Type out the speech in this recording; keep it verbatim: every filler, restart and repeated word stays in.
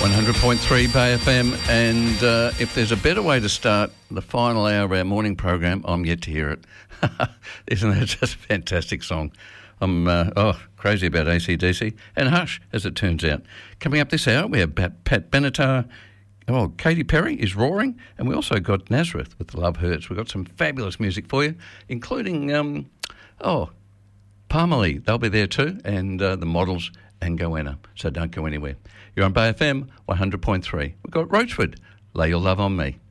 one hundred point three Bay F M, and uh, if there's a better way to start the final hour of our morning program, I'm yet to hear it. Isn't that just a fantastic song? I'm uh, oh crazy about A C D C and Hush, as it turns out. Coming up this hour, we have Pat, Pat Benatar. Oh, Katy Perry is roaring, and we also got Nazareth with Love Hurts. We've got some fabulous music for you, including um, oh Parmalee. They'll be there too, and uh, the Models and Goanna. So don't go anywhere. You're on Bay F M one hundred point three. We've got Roachford. Lay Your Love on Me.